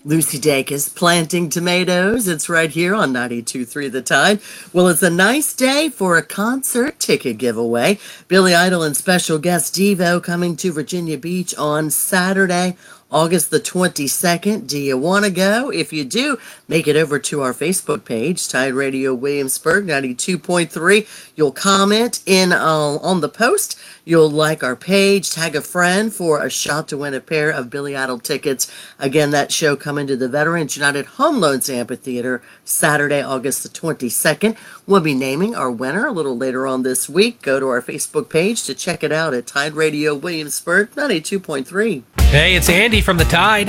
Lucy Dacus planting tomatoes. It's right here on 92.3 The Tide. Well, it's a nice day for a concert ticket giveaway. Billy Idol and special guest Devo coming to Virginia Beach on Saturday, August the 22nd. Do you want to go? If you do, make it over to our Facebook page, Tide Radio Williamsburg 92.3. You'll comment in on the post. You'll like our page, tag a friend for a shot to win a pair of Billy Idol tickets. Again, that show coming to the Veterans United Home Loans Amphitheater Saturday, August the 22nd. We'll be naming our winner a little later on this week. Go to our Facebook page to check it out at Tide Radio Williamsburg 92.3. Hey, it's Andy from The Tide.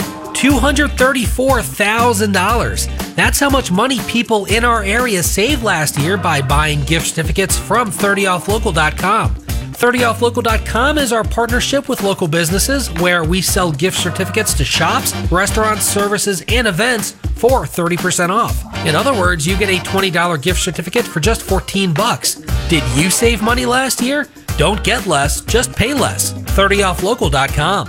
$234,000. That's how much money people in our area saved last year by buying gift certificates from 30offlocal.com. 30offlocal.com is our partnership with local businesses where we sell gift certificates to shops, restaurants, services, and events for 30% off. In other words, you get a $20 gift certificate for just $14. Did you save money last year? Don't get less, just pay less. 30offlocal.com.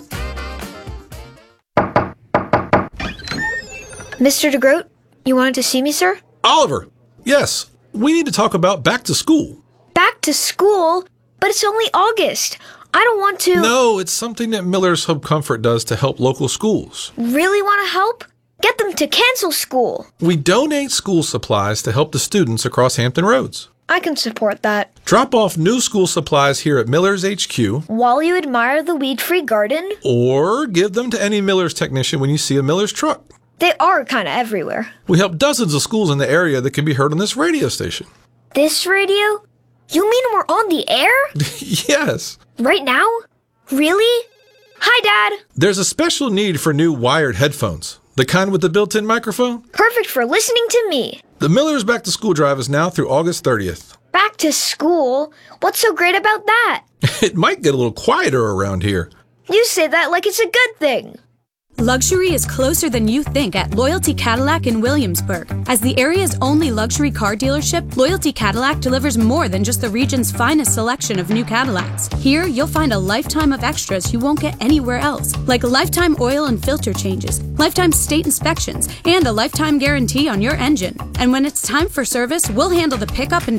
Mr. DeGroat, you wanted to see me, sir? Oliver, yes, we need to talk about back to school. Back to school? But it's only August. I don't want to... No, it's something that Miller's Home Comfort does to help local schools. Really want to help? Get them to cancel school. We donate school supplies to help the students across Hampton Roads. I can support that. Drop off new school supplies here at Miller's HQ. While you admire the weed-free garden. Or give them to any Miller's technician when you see a Miller's truck. They are kind of everywhere. We help dozens of schools in the area that can be heard on this radio station. This radio? You mean we're on the air? Yes. Right now? Really? Hi, Dad. There's a special need for new wired headphones. The kind with the built-in microphone? Perfect for listening to me. The Miller's Back to School drive is now through August 30th. Back to school? What's so great about that? It might get a little quieter around here. You say that like it's a good thing. Luxury is closer than you think at Loyalty Cadillac in Williamsburg. As the area's only luxury car dealership, Loyalty Cadillac delivers more than just the region's finest selection of new Cadillacs. Here, you'll find a lifetime of extras you won't get anywhere else, like lifetime oil and filter changes, lifetime state inspections, and a lifetime guarantee on your engine. And when it's time for service, we'll handle the pickup and